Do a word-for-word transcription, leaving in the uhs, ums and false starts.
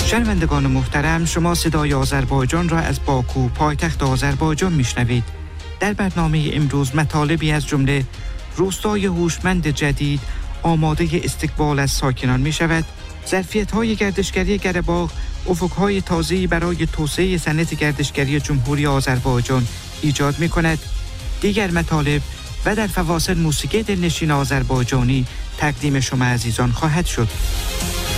شنوندگان محترم، شما صدای آذربایجان را از باکو پایتخت آذربایجان میشنوید. در برنامه امروز مطالبی از جمله روستای هوشمند جدید آماده استقبال از ساکنان می شود، ظرفیت‌های گردشگری گره‌باغ افق‌های تازه‌ای برای توسعه صنعت گردشگری جمهوری آذربایجان ایجاد می کند. دیگر مطالب و در فواصل موسیقی دلنشین آذربایجانی تقدیم شما عزیزان خواهد شد.